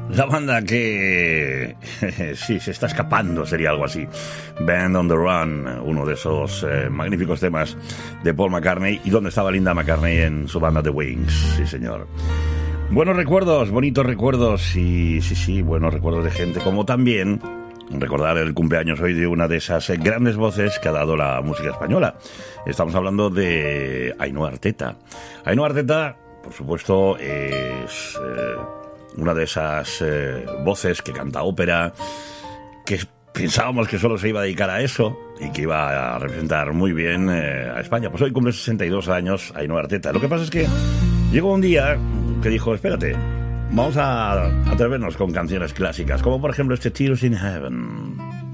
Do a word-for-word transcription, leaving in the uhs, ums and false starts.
La banda que sí, se está escapando, sería algo así. Band on the Run, uno de esos eh, magníficos temas de Paul McCartney. ¿Y dónde estaba Linda McCartney en su banda The Wings? Sí, señor. Buenos recuerdos, bonitos recuerdos y sí, sí, buenos recuerdos de gente, como también recordar el cumpleaños hoy de una de esas grandes voces que ha dado la música española. Estamos hablando de Ainhoa Arteta. Ainhoa Arteta, por supuesto, es eh, una de esas eh, voces que canta ópera, que pensábamos que solo se iba a dedicar a eso y que iba a representar muy bien eh, a España. Pues hoy cumple sesenta y dos años Ainhoa Arteta. Lo que pasa es que llegó un día que dijo, espérate, vamos a atrevernos con canciones clásicas, como por ejemplo este Tears in Heaven.